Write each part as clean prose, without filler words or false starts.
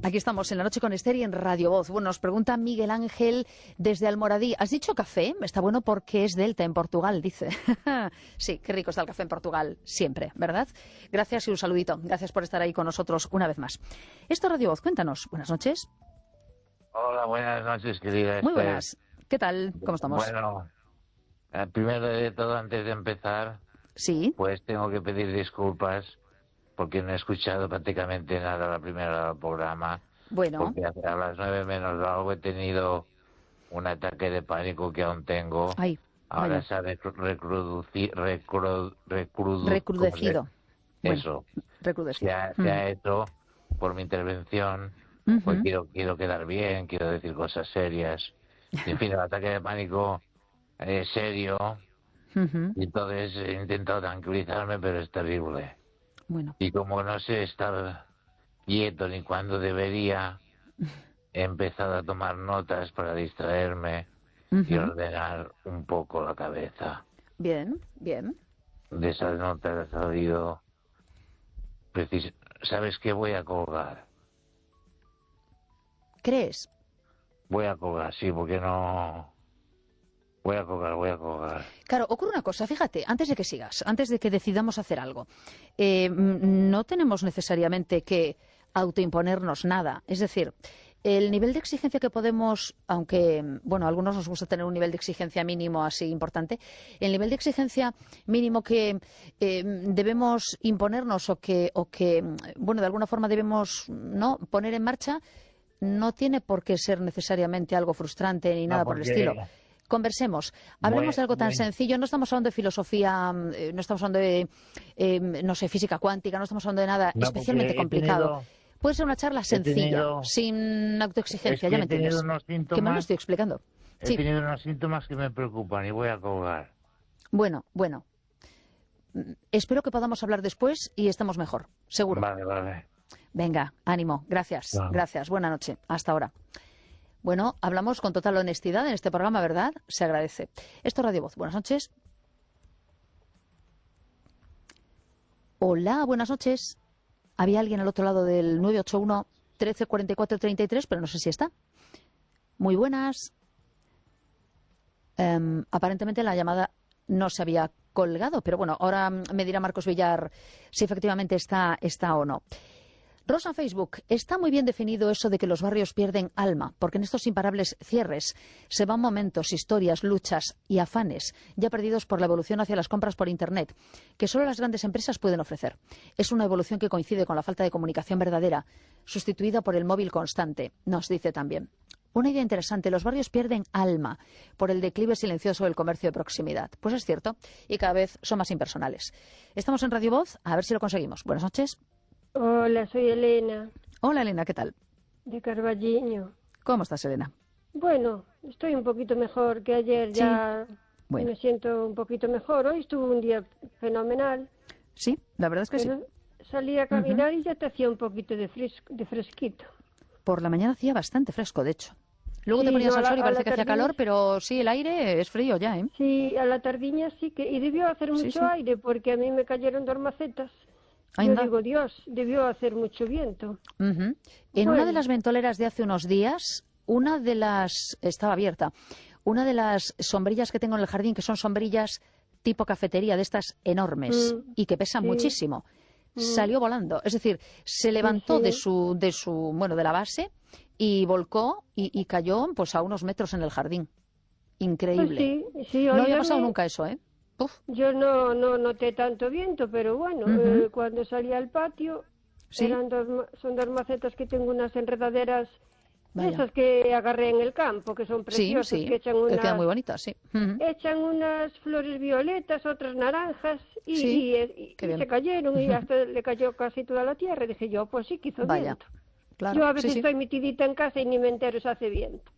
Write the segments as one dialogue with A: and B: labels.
A: Aquí estamos en La Noche con Esther y en Radio Voz. Bueno, nos pregunta Miguel Ángel desde Almoradí. ¿Has dicho café? Está bueno porque es Delta en Portugal, dice. Sí, qué rico está el café en Portugal, siempre, ¿verdad? Gracias y un saludito. Gracias por estar ahí con nosotros una vez más. Esto es Radio Voz, cuéntanos. Buenas noches.
B: Hola, buenas noches, querida Esther.
A: Muy buenas. ¿Qué tal? ¿Cómo estamos?
B: Bueno, primero de todo, antes de empezar,
A: sí,
B: pues tengo que pedir disculpas porque no he escuchado prácticamente nada la primera hora del programa.
A: bueno,
B: Porque a las 9 menos algo he tenido un ataque de pánico que aún tengo.
A: ay,
B: Ahora
A: vaya.
B: se ha
A: Recrudecido. Bueno,
B: Eso.
A: recrudecido.
B: Se ha hecho por mi intervención. Pues quiero quedar bien, quiero decir cosas serias. Y, en fin, el ataque de pánico es serio. Y entonces he intentado tranquilizarme, pero es terrible.
A: Bueno,
B: Y como no sé estar quieto ni cuando debería, he empezado a tomar notas para distraerme y ordenar un poco la cabeza.
A: bien, bien.
B: De esas notas ha salido... ¿Sabes qué? Voy a colgar.
A: ¿Crees?
B: Voy a colgar, sí, porque no... Voy a colgar.
A: Claro, ocurre una cosa, fíjate, antes de que sigas, antes de que decidamos hacer algo, no tenemos necesariamente que autoimponernos nada. Es decir, el nivel de exigencia que podemos, aunque, bueno, a algunos nos gusta tener un nivel de exigencia mínimo así importante, el nivel de exigencia mínimo que debemos imponernos o que, bueno, de alguna forma debemos, ¿no?, poner en marcha, no tiene por qué ser necesariamente algo frustrante ni nada por el estilo. Conversemos, hablemos de algo tan sencillo, no estamos hablando de filosofía, no estamos hablando de, no sé, física cuántica, no estamos hablando de nada especialmente complicado. Puede ser una charla sencilla, sin autoexigencia, ya me entiendes. Que me lo estoy explicando.
B: He tenido unos síntomas que me preocupan y voy a colgar.
A: Bueno, espero que podamos hablar después y estemos mejor, seguro.
B: Vale.
A: Venga, ánimo, gracias, buena noche, hasta ahora. Bueno, hablamos con total honestidad en este programa, ¿verdad? Se agradece. Esto es Radio Voz. Buenas noches. Hola, buenas noches. Había alguien al otro lado del 981 13 44 33, pero no sé si está. Muy buenas. Aparentemente la llamada no se había colgado, pero bueno, ahora me dirá Marcos Villar si efectivamente está o no. Rosa en Facebook, está muy bien definido eso de que los barrios pierden alma, porque en estos imparables cierres se van momentos, historias, luchas y afanes ya perdidos por la evolución hacia las compras por Internet, que solo las grandes empresas pueden ofrecer. Es una evolución que coincide con la falta de comunicación verdadera, sustituida por el móvil constante, nos dice también. Una idea interesante, los barrios pierden alma por el declive silencioso del comercio de proximidad. Pues es cierto, y cada vez son más impersonales. Estamos en Radio Voz, a ver si lo conseguimos. Buenas noches.
C: Hola, soy Elena.
A: Hola, Elena, ¿qué tal?
C: De Carballiño.
A: ¿Cómo estás, Elena?
C: Bueno, estoy un poquito mejor que ayer, ya
A: bueno.
C: Me siento un poquito mejor. Hoy estuvo un día fenomenal.
A: Sí, la verdad es que
C: pero sí. Salí a caminar y ya te hacía un poquito de fresquito.
A: Por la mañana hacía bastante fresco, de hecho. Luego te ponías al sol y parece que hacía calor, pero sí, el aire es frío ya, ¿eh?
C: Sí, a la tardiña sí que... Y debió hacer mucho aire, porque a mí me cayeron dormacetas. Yo digo, Dios, debió hacer mucho viento.
A: En una de las ventoleras de hace unos días, estaba abierta, una de las sombrillas que tengo en el jardín, que son sombrillas tipo cafetería, de estas enormes, y que pesan muchísimo, salió volando. Es decir, se levantó de la base y volcó y cayó pues a unos metros en el jardín. Increíble.
C: Pues
A: no había pasado nunca eso, ¿eh? Uf.
C: Yo no noté tanto viento, pero bueno, cuando salí al patio, son dos macetas que tengo, unas enredaderas, esas que agarré en el campo, que son preciosas, que echan unas...
A: quedan muy bonitas, sí.
C: Echan unas flores violetas, otras naranjas, y se cayeron, y hasta le cayó casi toda la tierra. Dije yo, pues sí que hizo viento.
A: Claro,
C: yo a veces estoy metidita en casa y ni me entero si hace viento.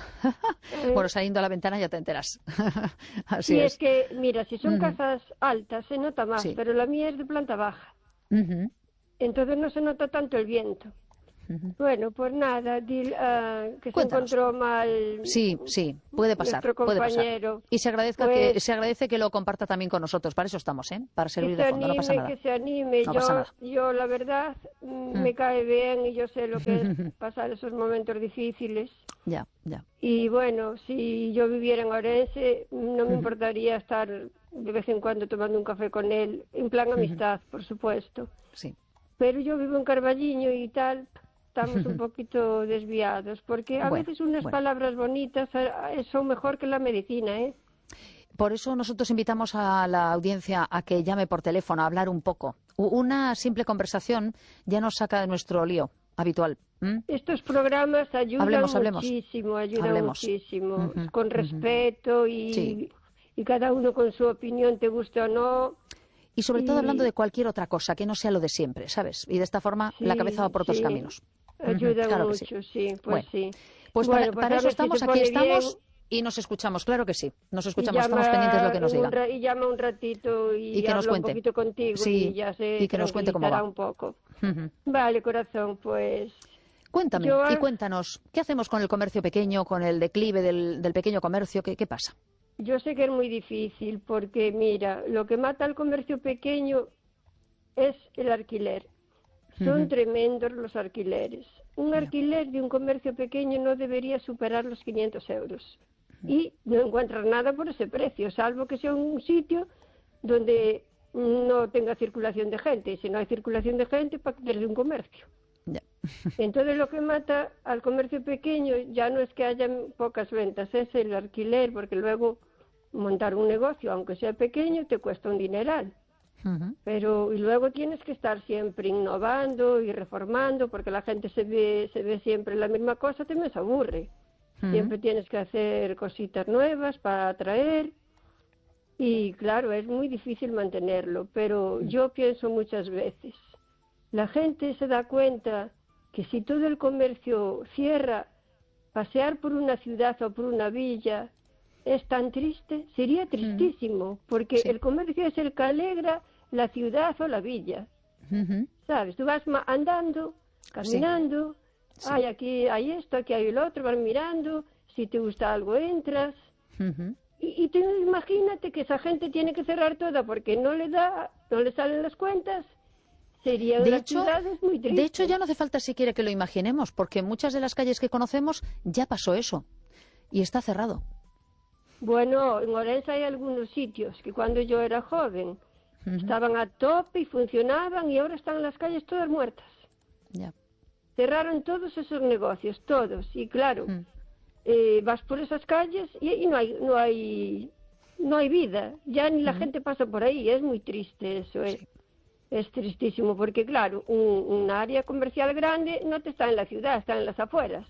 A: Bueno, saliendo a la ventana ya te enteras. Así
C: es que, mira, si son casas altas se nota más, pero la mía es de planta baja. Entonces no se nota tanto el viento. Bueno, pues nada, que
A: Cuéntanos.
C: se encontró mal.
A: Sí, puede pasar,
C: nuestro
A: puede pasar.
C: compañero.
A: Y se agradece que lo comparta también con nosotros. Para eso estamos, ¿eh? Para servir de fondo, no pasa nada.
C: Que se anime.
A: No pasa nada.
C: Yo la verdad, me cae bien y yo sé lo que es pasar esos momentos difíciles.
A: Ya.
C: Y bueno, si yo viviera en Orense, no me importaría estar de vez en cuando tomando un café con él, en plan amistad, por supuesto.
A: Sí.
C: Pero yo vivo en Carballiño y tal, estamos un poquito desviados, porque a veces unas palabras bonitas son mejor que la medicina, ¿eh?
A: Por eso nosotros invitamos a la audiencia a que llame por teléfono a hablar un poco. Una simple conversación ya nos saca de nuestro lío habitual.
C: Estos programas ayudan muchísimo, muchísimo, con respeto y cada uno con su opinión, te guste o no.
A: Y sobre todo hablando de cualquier otra cosa, que no sea lo de siempre, ¿sabes? Y de esta forma la cabeza va por otros caminos.
C: Ayuda mucho, sí.
A: Pues para eso estamos, aquí estamos y nos escuchamos, claro que sí. Nos escuchamos, estamos pendientes de lo que nos diga.
C: Y llama un ratito y que nos cuente un poquito contigo y
A: que nos cuente cómo va.
C: Un poco. Vale, corazón, pues...
A: Cuéntame y cuéntanos, ¿qué hacemos con el comercio pequeño, con el declive del pequeño comercio? ¿Qué pasa?
C: Yo sé que es muy difícil porque, mira, lo que mata al comercio pequeño es el alquiler. Son tremendos los alquileres. Un alquiler de un comercio pequeño no debería superar los 500 euros. Y no encuentras nada por ese precio, salvo que sea un sitio donde no tenga circulación de gente. Y si no hay circulación de gente, ¿para qué quieres un comercio? Entonces lo que mata al comercio pequeño ya no es que haya pocas ventas, es el alquiler, porque luego montar un negocio, aunque sea pequeño, te cuesta un dineral. Pero y luego tienes que estar siempre innovando y reformando, porque la gente se ve siempre la misma cosa, te me aburre. Siempre tienes que hacer cositas nuevas para atraer. Y claro, es muy difícil mantenerlo, pero yo pienso muchas veces, la gente se da cuenta que si todo el comercio cierra, pasear por una ciudad o por una villa es tan triste, sería tristísimo, porque el comercio es el que alegra la ciudad o la villa. ¿Sabes? Tú vas andando, caminando, ay, aquí hay esto, aquí hay el otro, vas mirando, si te gusta algo entras. Y tú imagínate que esa gente tiene que cerrar toda porque no le salen las cuentas. Sería una ciudad muy triste.
A: De hecho, ya no hace falta siquiera que lo imaginemos, porque en muchas de las calles que conocemos ya pasó eso y está cerrado.
C: Bueno, en Orense hay algunos sitios que cuando yo era joven estaban a tope y funcionaban y ahora están las calles todas muertas. Cerraron todos esos negocios, todos. Y claro, vas por esas calles y no hay vida. Ya ni la gente pasa por ahí. Es muy triste eso, ¿eh? Es tristísimo porque, claro, un área comercial grande no te está en la ciudad, está en las afueras.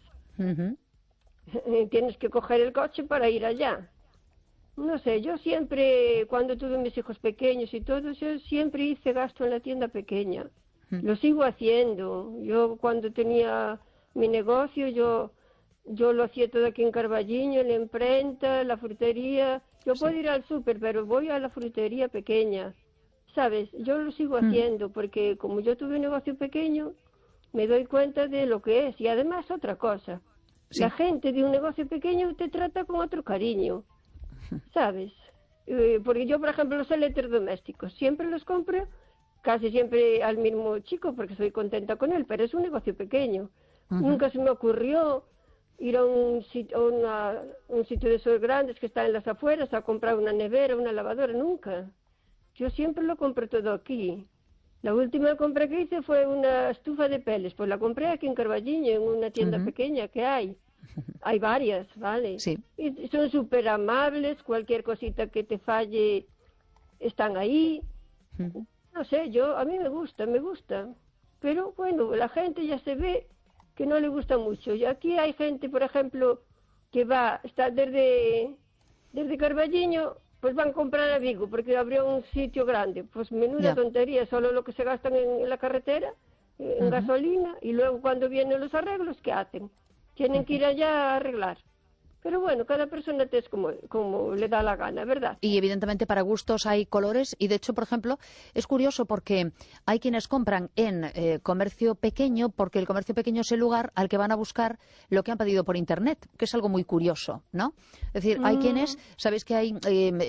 C: Tienes que coger el coche para ir allá. No sé, yo siempre, cuando tuve mis hijos pequeños y todo, yo siempre hice gasto en la tienda pequeña. Lo sigo haciendo. Yo cuando tenía mi negocio, yo lo hacía todo aquí en Carballiño, en la imprenta, la frutería. Yo puedo ir al súper, pero voy a la frutería pequeña. ¿Sabes? Yo lo sigo haciendo porque como yo tuve un negocio pequeño, me doy cuenta de lo que es. Y además otra cosa, la gente de un negocio pequeño te trata con otro cariño, ¿sabes? Porque yo, por ejemplo, los electrodomésticos, siempre los compro casi siempre al mismo chico porque soy contenta con él, pero es un negocio pequeño. Nunca se me ocurrió ir a un sitio de esos grandes que están en las afueras a comprar una nevera, una lavadora, nunca. Yo siempre lo compro todo aquí. La última compra que hice fue una estufa de peles. Pues la compré aquí en Carballiño, en una tienda pequeña que hay. Hay varias, ¿vale?
A: Sí.
C: Y son súper amables. Cualquier cosita que te falle, están ahí. No sé, a mí me gusta. Pero bueno, la gente ya se ve que no le gusta mucho. Y aquí hay gente, por ejemplo, que está desde Carballiño, pues van a comprar a Vigo, porque abrió un sitio grande. Pues menuda tontería, solo lo que se gastan en la carretera, en gasolina, y luego cuando vienen los arreglos, ¿qué hacen? Tienen que ir allá a arreglar. Pero bueno, cada persona es como le da la gana, ¿verdad?
A: Y evidentemente para gustos hay colores y de hecho, por ejemplo, es curioso porque hay quienes compran en comercio pequeño porque el comercio pequeño es el lugar al que van a buscar lo que han pedido por Internet, que es algo muy curioso, ¿no? Es decir, hay quienes, sabéis que hay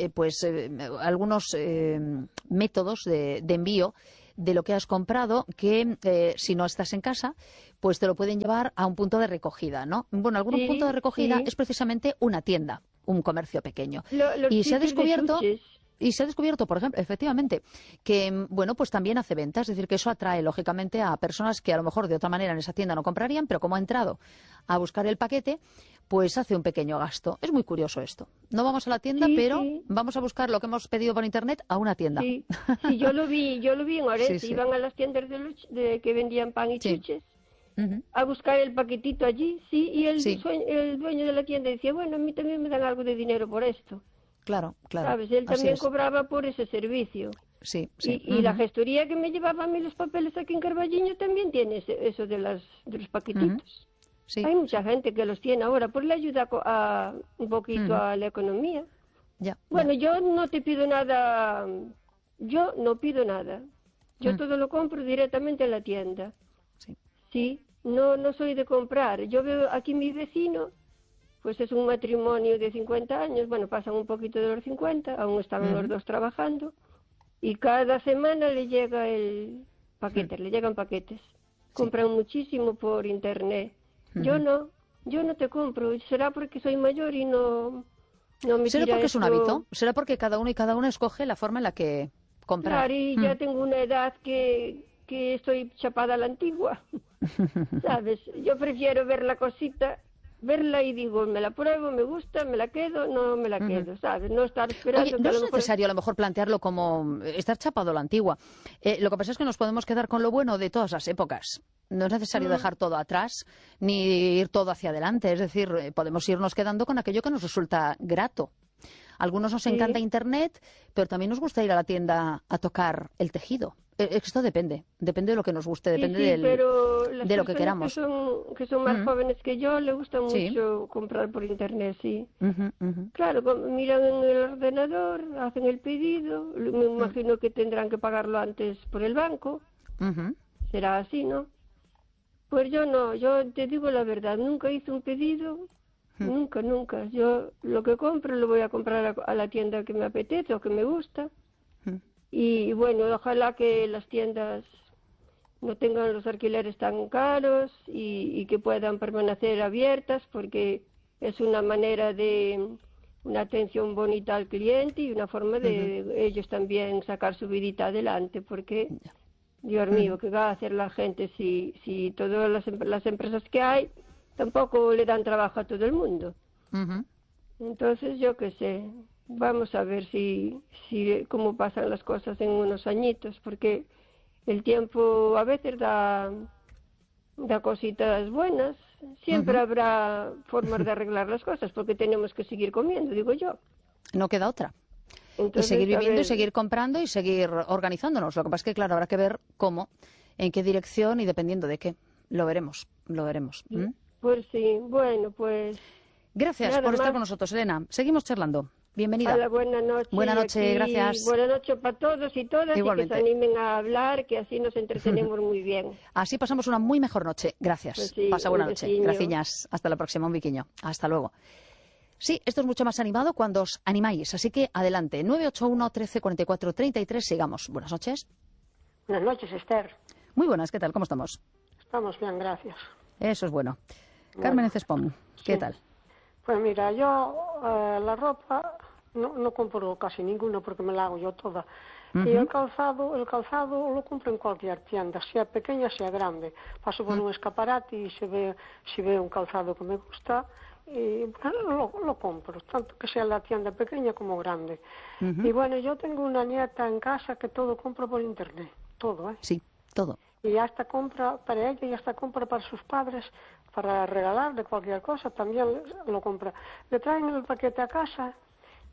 A: algunos métodos de envío de lo que has comprado que si no estás en casa pues te lo pueden llevar a un punto de recogida, ¿no? Bueno, algún punto de recogida es precisamente una tienda, un comercio pequeño. Y se ha descubierto, por ejemplo, efectivamente, que bueno, pues también hace ventas, es decir, que eso atrae lógicamente a personas que a lo mejor de otra manera en esa tienda no comprarían, pero como ha entrado a buscar el paquete, pues hace un pequeño gasto. Es muy curioso esto. No vamos a la tienda, pero vamos a buscar lo que hemos pedido por internet a una tienda.
C: Sí, yo lo vi en Orense, iban a las tiendas que vendían pan y chuches. A buscar el paquetito allí, y el dueño de la tienda decía, bueno, a mí también me dan algo de dinero por esto.
A: Claro.
C: ¿Sabes? Él también cobraba por ese servicio.
A: Sí.
C: Y la gestoría que me llevaba a mí los papeles aquí en Carballiño también tiene eso de los paquetitos. Sí. Hay mucha gente que los tiene ahora, pues le ayuda un poquito a la economía. Bueno, yo no te pido nada, yo no pido nada. Yo todo lo compro directamente en la tienda. Sí, no soy de comprar. Yo veo aquí mi vecino, pues es un matrimonio de 50 años, bueno, pasan un poquito de los 50, aún están los dos trabajando, y cada semana le llega el paquete, le llegan paquetes. Compran muchísimo por internet. Yo no te compro. ¿Será porque soy mayor y no me
A: ¿Será porque es un
C: esto?
A: hábito? ¿Será porque cada uno y cada una escoge la forma en la que comprar?
C: Claro, y ya tengo una edad que estoy chapada a la antigua. ¿Sabes? Yo prefiero ver la cosita, verla y digo, me la pruebo, me gusta, me la quedo, no me la quedo, ¿sabes? No estar esperando.
A: Oye, no es necesario a lo mejor plantearlo como estar chapado a la antigua. Lo que pasa es que nos podemos quedar con lo bueno de todas las épocas. No es necesario dejar todo atrás ni ir todo hacia adelante. Es decir, podemos irnos quedando con aquello que nos resulta grato. A algunos nos encanta Internet, pero también nos gusta ir a la tienda a tocar el tejido. Esto depende de lo que nos guste, depende de lo que queramos.
C: Que son más jóvenes que yo, les gusta mucho comprar por internet, Claro, miran en el ordenador, hacen el pedido, me imagino que tendrán que pagarlo antes por el banco. Será así, ¿no? Pues yo no, yo te digo la verdad, nunca hice un pedido, nunca. Yo lo que compro lo voy a comprar a la tienda que me apetece o que me gusta. Y bueno, ojalá que las tiendas no tengan los alquileres tan caros y que puedan permanecer abiertas, porque es una manera de una atención bonita al cliente y una forma de ellos también sacar su vidita adelante, porque Dios mío, ¿qué va a hacer la gente si todas las empresas que hay tampoco le dan trabajo a todo el mundo? Entonces, yo qué sé. Vamos a ver cómo pasan las cosas en unos añitos, porque el tiempo a veces da cositas buenas. Siempre habrá formas de arreglar las cosas, porque tenemos que seguir comiendo, digo yo.
A: No queda otra.
C: Entonces,
A: y seguir viviendo y seguir comprando y seguir organizándonos. Lo que pasa es que, claro, habrá que ver cómo, en qué dirección y dependiendo de qué. Lo veremos.
C: Pues sí, bueno, pues...
A: Gracias por estar con nosotros, Elena. Seguimos charlando. Bienvenida.
C: Hola, buenas noches.
A: Buenas noches, gracias.
C: Buenas noches para todos y todas.
A: Igualmente.
C: Y que se animen a hablar, que así nos entretenemos muy bien.
A: Así pasamos una muy mejor noche. Gracias.
C: Pues sí,
A: pasa buena noche.
C: Veciño.
A: Gracias. Hasta la próxima, un biquiño. Hasta luego. Sí, esto es mucho más animado cuando os animáis. Así que adelante. 981 13 44 33. Sigamos. Buenas noches.
D: Buenas noches, Esther.
A: Muy buenas. ¿Qué tal? ¿Cómo estamos?
D: Estamos bien, gracias.
A: Eso es bueno. Carmen Cespón, ¿qué tal?
D: Pues mira, yo la ropa no compro casi ninguna porque me la hago yo toda. Y el calzado lo compro en cualquier tienda, sea pequeña, sea grande. Paso por un escaparate y si veo un calzado que me gusta, y bueno, lo compro, tanto que sea la tienda pequeña como grande. Y bueno, yo tengo una nieta en casa que todo compra por internet, todo,
A: Sí, todo.
D: Y hasta compra para ella y hasta compra para sus padres, para regalarle cualquier cosa, también lo compra. Le traen el paquete a casa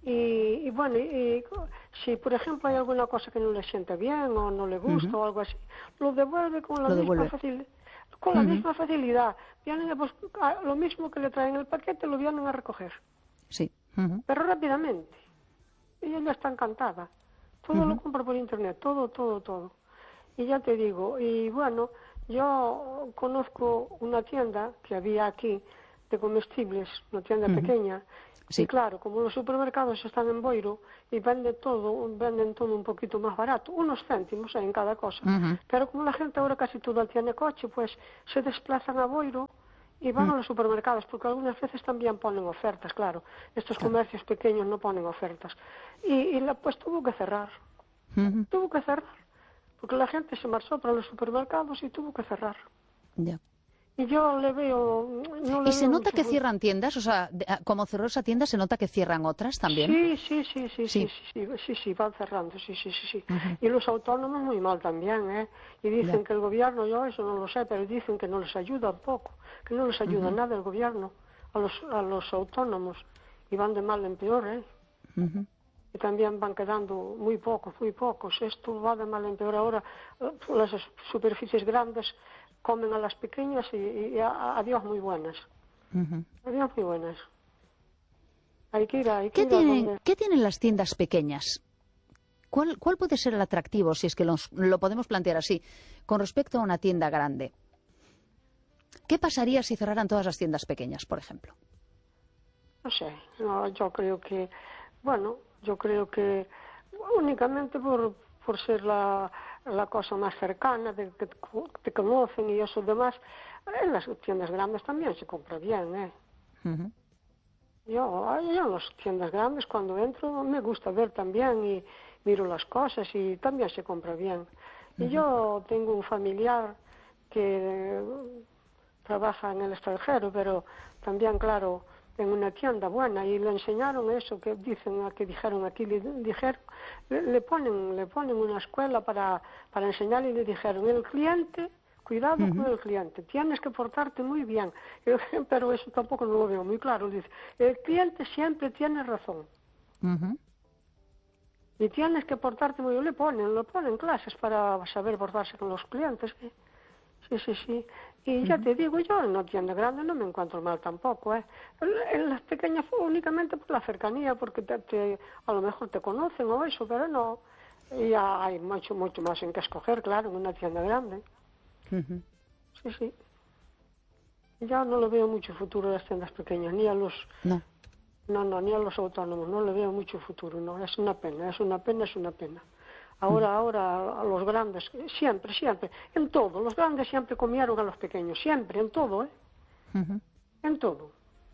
D: Y bueno, si por ejemplo hay alguna cosa que no le siente bien o no le gusta o algo así, lo devuelve con la misma facilidad. Con la misma facilidad. Vienen, pues, lo mismo que le traen el paquete, lo vienen a recoger.
A: Sí.
D: Pero rápidamente. Y ella está encantada. Todo lo compra por internet, todo. Y ya te digo, y bueno, yo conozco una tienda que había aquí de comestibles, una tienda pequeña. Sí. Y claro, como los supermercados están en Boiro y venden todo un poquito más barato, unos céntimos en cada cosa. Pero como la gente ahora casi todo tiene coche, pues se desplazan a Boiro y van a los supermercados, porque algunas veces también ponen ofertas, claro. Estos comercios pequeños no ponen ofertas. Y pues tuvo que cerrar. Tuvo que cerrar. Porque la gente se marchó para los supermercados y tuvo que cerrar.
A: Ya.
D: Y yo le veo...
A: ¿Y se nota que cierran tiendas? O sea, como cerró esa tienda, ¿se nota que cierran otras también?
D: Sí, van cerrando, sí. Y los autónomos muy mal también, ¿eh? Y dicen que el gobierno, yo eso no lo sé, pero dicen que no les ayuda un poco, que no les ayuda nada el gobierno a los autónomos. Y van de mal en peor, ¿eh? Y también van quedando muy pocos. Esto va de mal en peor ahora. Las superficies grandes comen a las pequeñas y adiós muy buenas. Adiós muy buenas. Hay que ir a...
A: ¿Qué tienen las tiendas pequeñas? ¿Cuál puede ser el atractivo, si es que lo podemos plantear así, con respecto a una tienda grande? ¿Qué pasaría si cerraran todas las tiendas pequeñas, por ejemplo?
D: No sé, yo creo que... Bueno, yo creo que únicamente por ser la cosa más cercana, de que te conocen y eso demás, en las tiendas grandes también se compra bien, ¿eh? Yo en las tiendas grandes cuando entro me gusta ver también y miro las cosas y también se compra bien. Y yo tengo un familiar que trabaja en el extranjero, pero también, claro, en una tienda buena, y le enseñaron eso que dijeron aquí, le ponen una escuela para enseñarle, y le dijeron, el cliente, cuidado con el cliente, tienes que portarte muy bien. Pero eso tampoco no lo veo muy claro. Dice, el cliente siempre tiene razón. Y tienes que portarte muy bien. Le ponen clases para saber portarse con los clientes. Sí. Y ya te digo, yo en una tienda grande no me encuentro mal tampoco, ¿eh? En las pequeñas únicamente por la cercanía, porque a lo mejor te conocen o eso, pero no. Y hay mucho más en que escoger, claro, en una tienda grande. Sí. Ya no le veo mucho futuro a las tiendas pequeñas, ni a los... No, ni a los autónomos, no le veo mucho futuro, no. Es una pena. Ahora a los grandes, siempre, en todo, los grandes siempre comieron a los pequeños, siempre, en todo, ¿eh? En todo.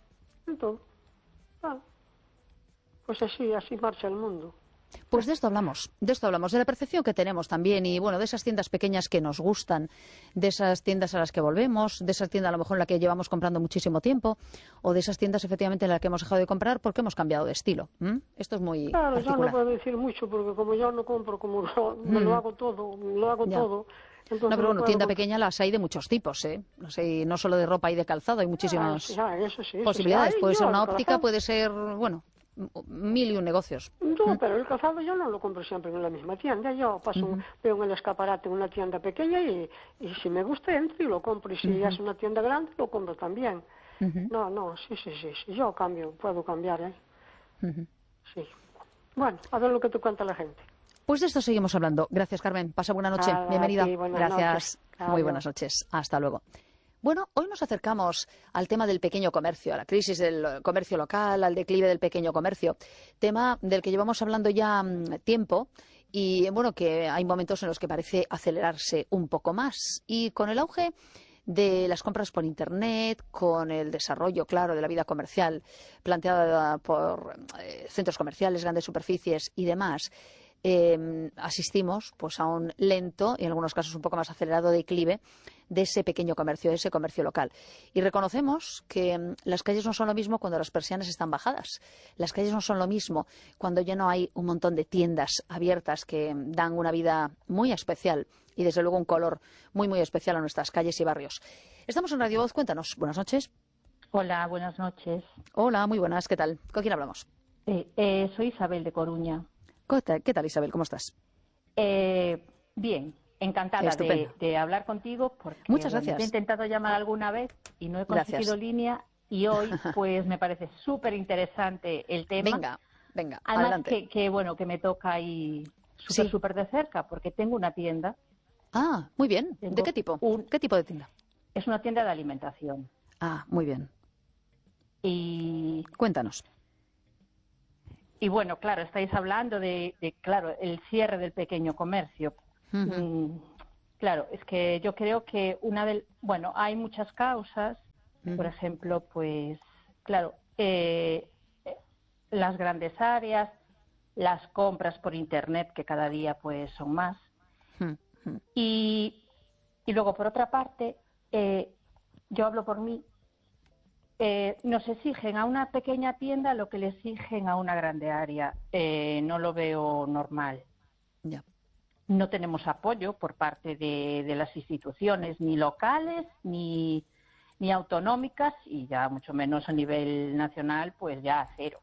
D: Ah, pues así marcha el mundo.
A: Pues de esto hablamos, de la percepción que tenemos también y bueno, de esas tiendas pequeñas que nos gustan, de esas tiendas a las que volvemos, de esas tiendas a lo mejor en la que llevamos comprando muchísimo tiempo o de esas tiendas efectivamente en las que hemos dejado de comprar porque hemos cambiado de estilo. Esto es muy
D: particular. Yo no puedo decir mucho porque como yo no compro, me lo hago todo. Entonces
A: no, pero bueno, tienda pequeña las hay de muchos tipos, ¿eh? No solo de ropa y de calzado, hay muchísimas posibilidades. Puede ser una óptica, puede ser, bueno, 1000 y un negocios.
D: No, pero el calzado yo no lo compro siempre en la misma tienda. Yo veo en el escaparate una tienda pequeña y si me gusta entro y lo compro. Y si es una tienda grande, lo compro también. Sí. Yo puedo cambiar, ¿eh? Sí. Bueno, a ver lo que te cuenta la gente.
A: Pues de esto seguimos hablando. Gracias, Carmen. Pasa buena noche. Bienvenida. Gracias. Muy buenas noches. Hasta luego. Bueno, hoy nos acercamos al tema del pequeño comercio, a la crisis del comercio local, al declive del pequeño comercio, tema del que llevamos hablando ya tiempo y bueno, que hay momentos en los que parece acelerarse un poco más. Y con el auge de las compras por Internet, con el desarrollo, claro, de la vida comercial planteada por centros comerciales, grandes superficies y demás, asistimos pues a un lento y en algunos casos un poco más acelerado declive de ese pequeño comercio, de ese comercio local. Y reconocemos que las calles no son lo mismo cuando las persianas están bajadas. Las calles no son lo mismo cuando ya no hay un montón de tiendas abiertas que dan una vida muy especial y desde luego un color muy, muy especial a nuestras calles y barrios. Estamos en Radio Voz, cuéntanos. Buenas noches.
E: Hola, buenas noches.
A: Hola, muy buenas, ¿qué tal? ¿Con quién hablamos?
E: Soy Isabel de Coruña.
A: ¿Qué tal, Isabel? ¿Cómo estás?
E: Bien, encantada de hablar contigo porque
A: muchas gracias.
E: He intentado llamar alguna vez y no he conseguido línea y hoy pues me parece súper interesante el tema.
A: Venga,
E: además
A: adelante.
E: que me toca ahí súper de cerca porque tengo una tienda.
A: Ah, muy bien. ¿De qué tipo? ¿Qué tipo de tienda?
E: Es una tienda de alimentación.
A: Ah, muy bien.
E: Y
A: cuéntanos.
E: Y bueno, claro, estáis hablando de el cierre del pequeño comercio. Claro, es que yo creo que hay muchas causas. Por ejemplo, pues, claro, las grandes áreas, las compras por Internet, que cada día pues son más. Y luego, por otra parte, yo hablo por mí, nos exigen a una pequeña tienda lo que le exigen a una grande área. No lo veo normal.
A: Ya.
E: No tenemos apoyo por parte de las instituciones, ni locales, ni autonómicas, y ya mucho menos a nivel nacional, pues ya cero.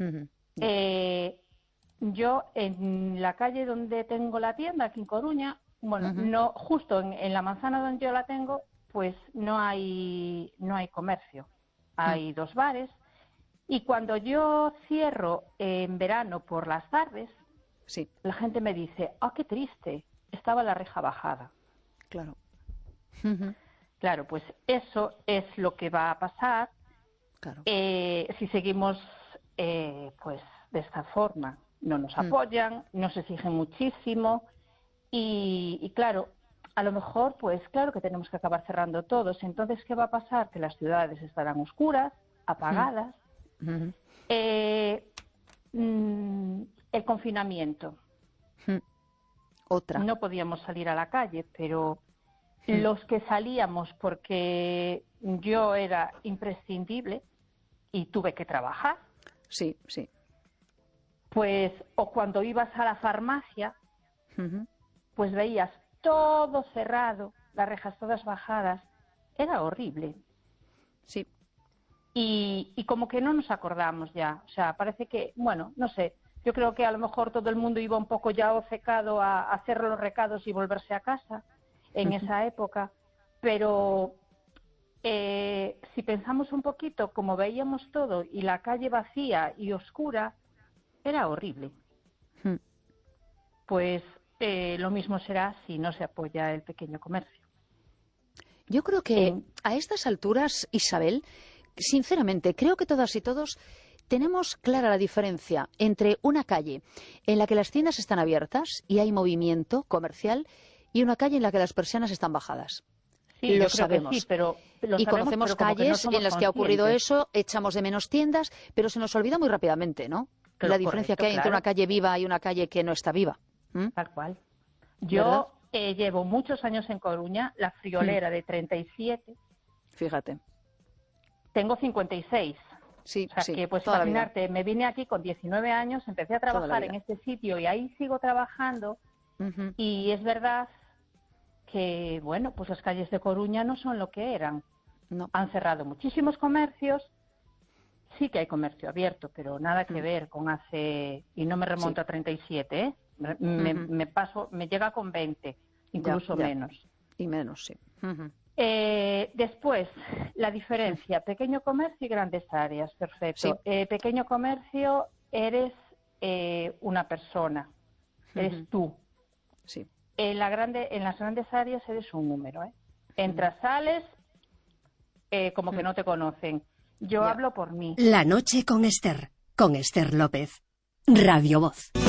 E: Yo, en la calle donde tengo la tienda, aquí en Coruña, no, justo en la manzana donde yo la tengo, pues no hay comercio. Hay 2 bares y cuando yo cierro en verano por las tardes, la gente me dice, qué triste, estaba la reja bajada.
A: Claro.
E: Claro, pues eso es lo que va a pasar si seguimos pues de esta forma. No nos apoyan, nos exigen muchísimo y claro, a lo mejor, pues claro que tenemos que acabar cerrando todos. Entonces, ¿qué va a pasar? Que las ciudades estarán oscuras, apagadas. El confinamiento.
A: Otra.
E: No podíamos salir a la calle, pero los que salíamos porque yo era imprescindible y tuve que trabajar.
A: Sí.
E: Pues, o cuando ibas a la farmacia, pues veías todo cerrado, las rejas todas bajadas, era horrible.
A: Sí.
E: Y como que no nos acordamos ya, o sea, parece que, bueno, no sé, yo creo que a lo mejor todo el mundo iba un poco ya obcecado a hacer los recados y volverse a casa en esa época, pero si pensamos un poquito, como veíamos todo y la calle vacía y oscura, era horrible. Pues lo mismo será si no se apoya el pequeño comercio.
A: Yo creo que a estas alturas, Isabel, sinceramente, creo que todas y todos tenemos clara la diferencia entre una calle en la que las tiendas están abiertas y hay movimiento comercial y una calle en la que las persianas están bajadas.
E: Sí,
A: lo sabemos.
E: Sí, pero
A: y conocemos calles en las que ha ocurrido eso, echamos de menos tiendas, pero se nos olvida muy rápidamente, ¿no? La diferencia que hay entre una calle viva y una calle que no está viva.
E: Tal cual. Yo llevo muchos años en Coruña, la friolera de 37.
A: Fíjate.
E: Tengo 56.
A: Sí,
E: o sea que, pues imaginarte, me vine aquí con 19 años, empecé a trabajar en este sitio y ahí sigo trabajando. Y es verdad que, bueno, pues las calles de Coruña no son lo que eran.
A: No.
E: Han cerrado muchísimos comercios. Sí que hay comercio abierto, pero nada que ver con hace... Y no me remonto a 37, ¿eh? Me llega con 20, incluso menos.
A: Y menos, sí.
E: Después, la diferencia, pequeño comercio y grandes áreas, perfecto.
A: Sí.
E: Pequeño comercio, eres una persona, eres tú.
A: Sí.
E: En las grandes áreas eres un número, ¿eh? Entras, sales, como que no te conocen. Yo hablo por mí.
F: La noche con Esther López. Radio Voz.